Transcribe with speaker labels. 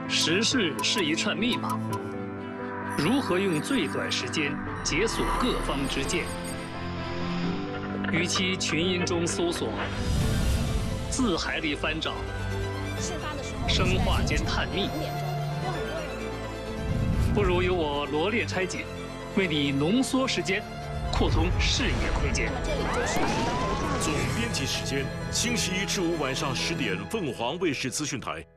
Speaker 1: 时事是一串密码，如何用最短时间解锁各方之见？与其群音中搜索，字海里翻找，生化间探秘，不如由我罗列拆解，为你浓缩时间，扩充视野空间。
Speaker 2: 总编辑时间：星期一至五晚上10点，凤凰卫视资讯台。